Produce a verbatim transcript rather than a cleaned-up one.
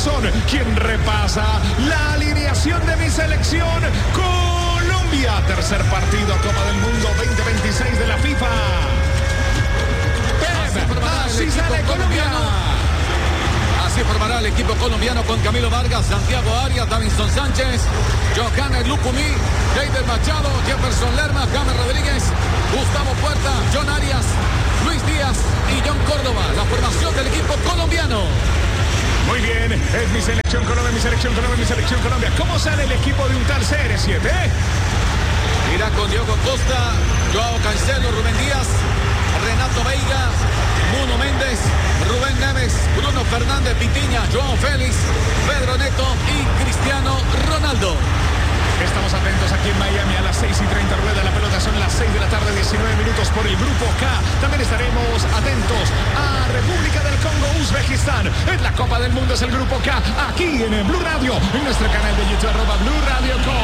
Edson, quien repasa la alineación de mi selección Colombia. Tercer partido Copa del Mundo veinte veintiséis de la FIFA. Pep, así sale Colombia. Así formará el equipo colombiano con Camilo Vargas, Santiago Arias, Davinson Sánchez, Johannes Lucumí, Heider Machado, Jefferson Lerma, James Rodríguez, Gustavo Puerta, John Arias, Luis Díaz y John Córdoba. La formación del equipo colombiano. Muy bien, es mi selección Colombia, mi selección Colombia, mi selección Colombia. ¿Cómo sale el equipo de un tal C R siete? Irá con Diogo Costa, Joao Cancelo, Rubén Díaz, Renato Veiga, Nuno Méndez, Rubén Neves, Bruno Fernández, Pitiña, Joao Félix, Pedro Neto y Cristiano Ronaldo. Estamos atentos aquí en Miami a las seis y treinta, rueda la pelota, son las seis de la tarde, diecinueve minutos por el Grupo K. También estaremos atentos a República del Congo, Uzbekistán. En la Copa del Mundo es el Grupo K, aquí en el Blue Radio, en nuestro canal de YouTube, arroba Blue Radio.